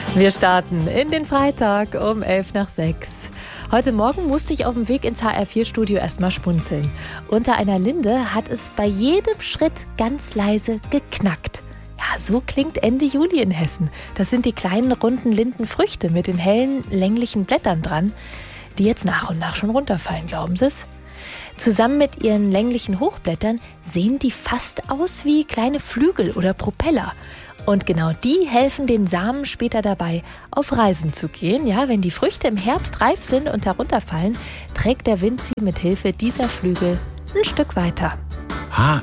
Wir starten in den Freitag um 5:11. Heute Morgen musste ich auf dem Weg ins HR4-Studio erstmal schmunzeln. Unter einer Linde hat es bei jedem Schritt ganz leise geknackt. Ja, so klingt Ende Juli in Hessen. Das sind die kleinen, runden Lindenfrüchte mit den hellen, länglichen Blättern dran, die jetzt nach und nach schon runterfallen, glauben Sie es? Zusammen mit ihren länglichen Hochblättern sehen die fast aus wie kleine Flügel oder Propeller. Und genau die helfen den Samen später dabei, auf Reisen zu gehen. Ja, wenn die Früchte im Herbst reif sind und herunterfallen, trägt der Wind sie mit Hilfe dieser Flügel ein Stück weiter.